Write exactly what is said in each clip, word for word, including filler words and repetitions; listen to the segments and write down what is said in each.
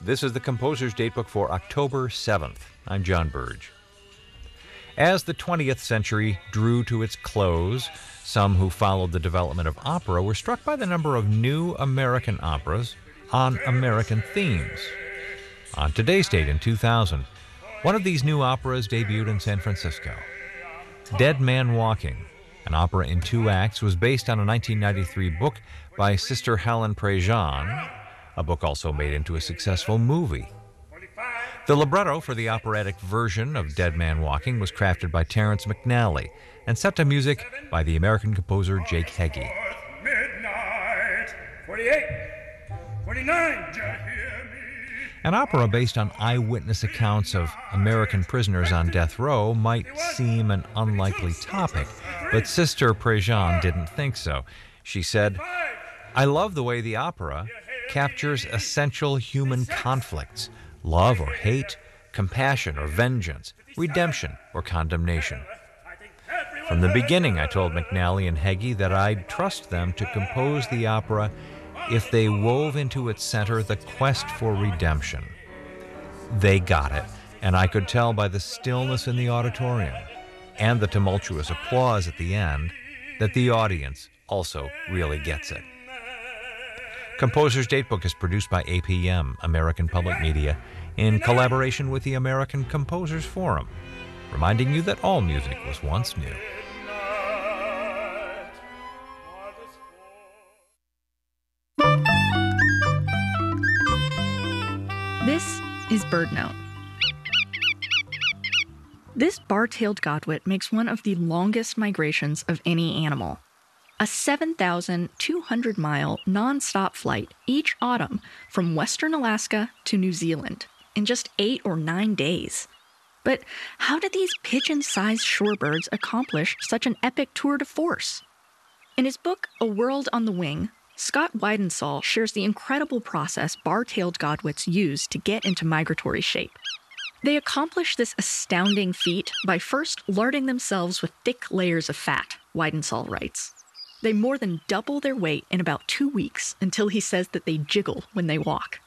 This is the Composer's Datebook for October seventh. I'm John Burge. As the twentieth century drew to its close, some who followed the development of opera were struck by the number of new American operas on American themes. On today's date in two thousand, one of these new operas debuted in San Francisco. Dead Man Walking, an opera in two acts, was based on a nineteen ninety-three book by Sister Helen Prejean, a book also made into a successful movie. The libretto for the operatic version of Dead Man Walking was crafted by Terrence McNally and set to music by the American composer Jake Heggie. Midnight, forty-eight, forty-nine, An opera based on eyewitness accounts of American prisoners on death row might seem an unlikely topic, but Sister Prejean didn't think so. She said, "I love the way the opera captures essential human conflicts, love or hate, compassion or vengeance, redemption or condemnation. From the beginning, I told McNally and Heggie that I'd trust them to compose the opera if they wove into its center the quest for redemption. They got it, and I could tell by the stillness in the auditorium and the tumultuous applause at the end that the audience also really gets it." Composer's Datebook is produced by A P M, American Public Media, in collaboration with the American Composers Forum, reminding you that all music was once new. This is BirdNote. This bar-tailed godwit makes one of the longest migrations of any animal. A seven thousand two hundred mile non-stop flight each autumn from western Alaska to New Zealand in just eight or nine days. But how did these pigeon-sized shorebirds accomplish such an epic tour de force? In his book, A World on the Wing, Scott Weidensaul shares the incredible process bar-tailed godwits use to get into migratory shape. They accomplish this astounding feat by first larding themselves with thick layers of fat, Weidensaul writes. They more than double their weight in about two weeks until he says that they jiggle when they walk.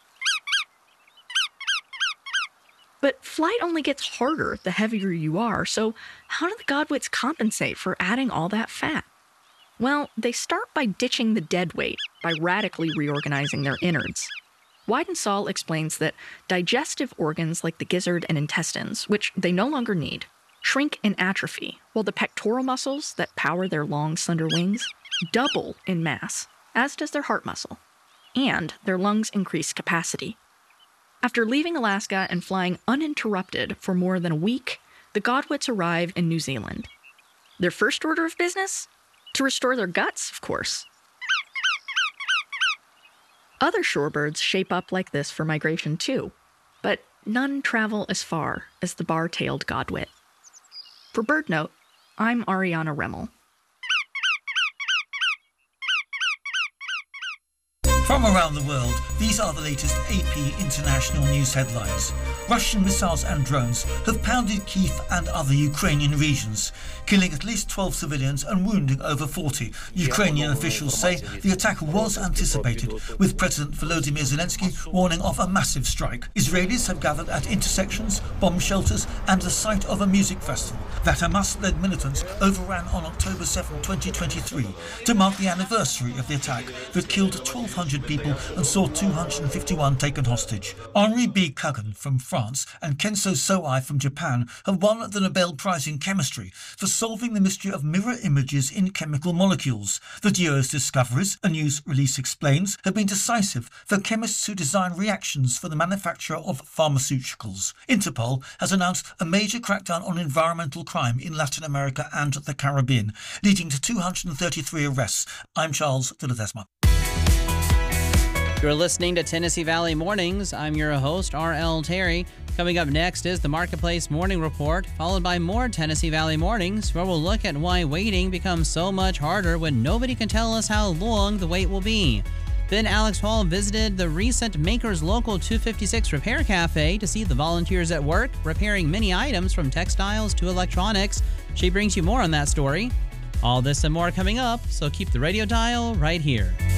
But flight only gets harder the heavier you are, so how do the godwits compensate for adding all that fat? Well, they start by ditching the dead weight by radically reorganizing their innards. Weidensaul explains that digestive organs like the gizzard and intestines, which they no longer need, shrink and atrophy, while the pectoral muscles that power their long, slender wings double in mass, as does their heart muscle, and their lungs increase capacity. After leaving Alaska and flying uninterrupted for more than a week, the godwits arrive in New Zealand. Their first order of business? To restore their guts, of course. Other shorebirds shape up like this for migration too, but none travel as far as the bar-tailed godwit. For BirdNote, I'm Ariana Remmel. From around the world, these are the latest A P International News headlines. Russian missiles and drones have pounded Kyiv and other Ukrainian regions, killing at least twelve civilians and wounding over forty. Ukrainian officials say the attack was anticipated, with President Volodymyr Zelensky warning of a massive strike. Israelis have gathered at intersections, bomb shelters and the site of a music festival that Hamas-led militants overran on October seventh, twenty twenty-three, to mark the anniversary of the attack that killed twelve hundred people and saw two hundred fifty-one taken hostage. Henri B. Kagan from France and Kenso Soai from Japan have won the Nobel Prize in Chemistry for solving the mystery of mirror images in chemical molecules. The duo's discoveries, a news release explains, have been decisive for chemists who design reactions for the manufacture of pharmaceuticals. Interpol has announced a major crackdown on environmental crime in Latin America and the Caribbean, leading to two hundred thirty-three arrests. I'm Charles de Ledesma. You're listening to Tennessee Valley Mornings. I'm your host, R L. Terry. Coming up next is the Marketplace Morning Report, followed by more Tennessee Valley Mornings, where we'll look at why waiting becomes so much harder when nobody can tell us how long the wait will be. Then Alex Hall visited the recent Makers Local two fifty-six Repair Cafe to see the volunteers at work repairing many items from textiles to electronics. She brings you more on that story. All this and more coming up, so keep the radio dial right here.